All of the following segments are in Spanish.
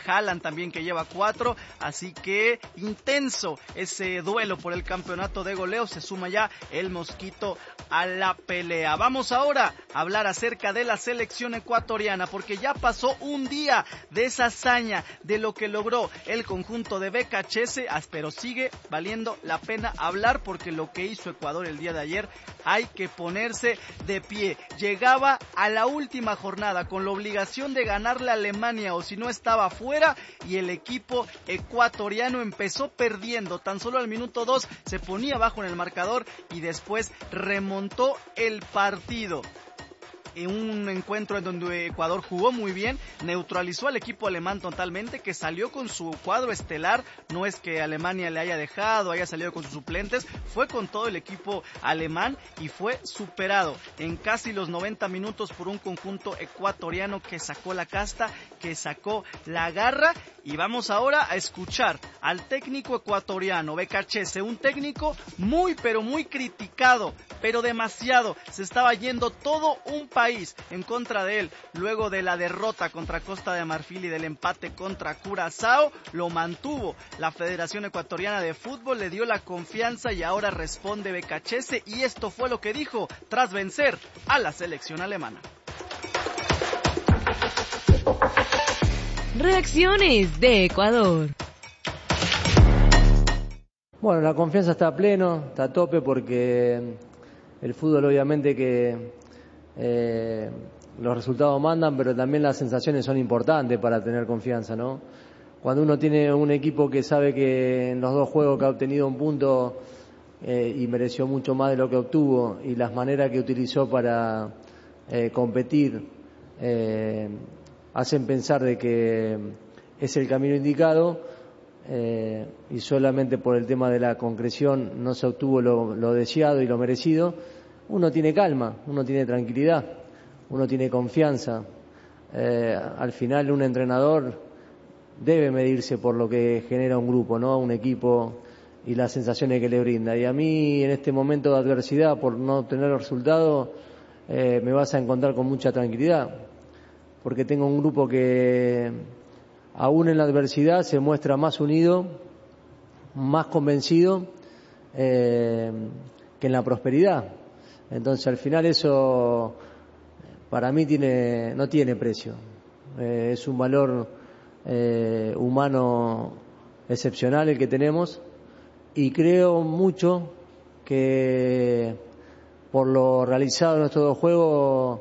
Haaland también que lleva 4, así que intenso ese duelo por el campeonato de goleo. Se suma ya el Mosquito a la pelea. Vamos ahora a hablar acerca de la selección ecuatoriana, porque ya pasó un día de esa hazaña, de lo que logró el conjunto de BKHS, pero sigue valiendo la pena hablar, porque lo que hizo Ecuador el día de ayer hay que ponerse de pie. Llegaba a la última jornada con la obligación de ganarle a Alemania o si no estaba fuera, y el equipo ecuatoriano empezó perdiendo. Tan solo al minuto 2 se ponía abajo en el marcador y después remontó el partido. En un encuentro en donde Ecuador jugó muy bien, neutralizó al equipo alemán totalmente, que salió con su cuadro estelar. No es que Alemania le haya dejado, haya salido con sus suplentes, fue con todo el equipo alemán y fue superado en casi los 90 minutos por un conjunto ecuatoriano que sacó la casta, que sacó la garra. Y vamos ahora a escuchar al técnico ecuatoriano, BKHS, un técnico muy pero muy criticado, pero demasiado. Se estaba yendo todo un país en contra de él luego de la derrota contra Costa de Marfil y del empate contra Curazao. Lo mantuvo la Federación Ecuatoriana de Fútbol, le dio la confianza y ahora responde BKHS, y esto fue lo que dijo tras vencer a la selección alemana. Reacciones de Ecuador. Bueno, la confianza está a pleno, está a tope, porque el fútbol obviamente que los resultados mandan, pero también las sensaciones son importantes para tener confianza, ¿no? Cuando uno tiene un equipo que sabe que en los 2 juegos que ha obtenido un punto y mereció mucho más de lo que obtuvo, y las maneras que utilizó para competir hacen pensar de que es el camino indicado, y solamente por el tema de la concreción no se obtuvo lo deseado y lo merecido. Uno tiene calma, uno tiene tranquilidad, uno tiene confianza. Al final un entrenador debe medirse por lo que genera un grupo, ¿no? Un equipo, y las sensaciones que le brinda. Y a mí en este momento de adversidad, por no obtener el resultado, me vas a encontrar con mucha tranquilidad, porque tengo un grupo que aún en la adversidad se muestra más unido, más convencido que en la prosperidad. Entonces al final eso para mí no tiene precio. Es un valor humano excepcional el que tenemos, y creo mucho que por lo realizado en estos 2 juegos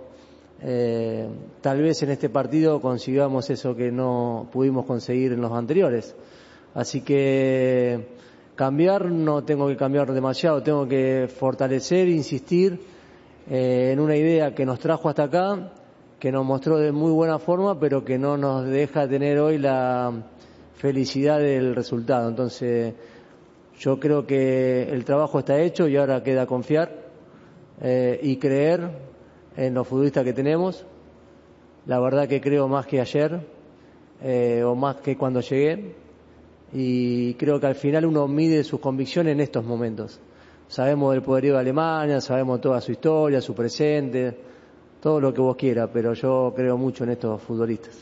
tal vez en este partido consigamos eso que no pudimos conseguir en los anteriores. Así que cambiar, no tengo que cambiar demasiado, tengo que fortalecer, insistir en una idea que nos trajo hasta acá, que nos mostró de muy buena forma, pero que no nos deja tener hoy la felicidad del resultado. Entonces yo creo que el trabajo está hecho y ahora queda confiar y creer en los futbolistas que tenemos. La verdad que creo más que ayer o más que cuando llegué, y creo que al final uno mide sus convicciones en estos momentos. Sabemos del poderío de Alemania, sabemos toda su historia, su presente, todo lo que vos quieras, pero yo creo mucho en estos futbolistas.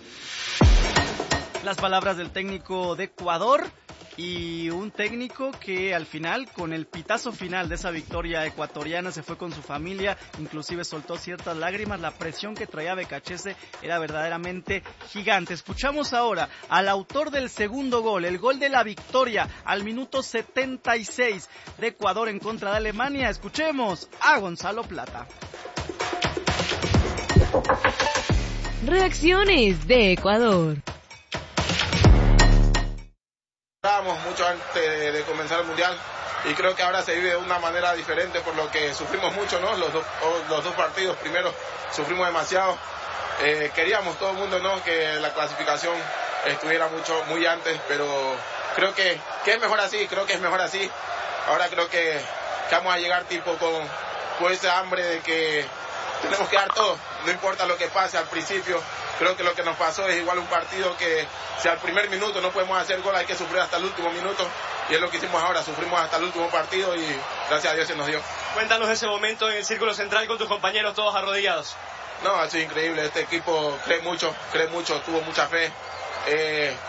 Las palabras del técnico de Ecuador, y un técnico que al final, con el pitazo final de esa victoria ecuatoriana, se fue con su familia, inclusive soltó ciertas lágrimas. La presión que traía BKHS era verdaderamente gigante. Escuchamos ahora al autor del segundo gol, el gol de la victoria al minuto 76 de Ecuador en contra de Alemania. Escuchemos a Gonzalo Plata. Reacciones de Ecuador. Estábamos mucho antes de comenzar el Mundial, y creo que ahora se vive de una manera diferente, por lo que sufrimos mucho, ¿no? Los dos partidos primero sufrimos demasiado. Queríamos todo el mundo, ¿no?, que la clasificación estuviera muy antes, pero creo que es mejor así, Ahora creo que vamos a llegar tipo con ese hambre de que tenemos que dar todo, no importa lo que pase al principio. Creo que lo que nos pasó es igual un partido que si al primer minuto no podemos hacer gol, hay que sufrir hasta el último minuto, y es lo que hicimos ahora, sufrimos hasta el último partido y gracias a Dios se nos dio. Cuéntanos ese momento en el círculo central con tus compañeros todos arrodillados. No, ha sido increíble, este equipo cree mucho, tuvo mucha fe.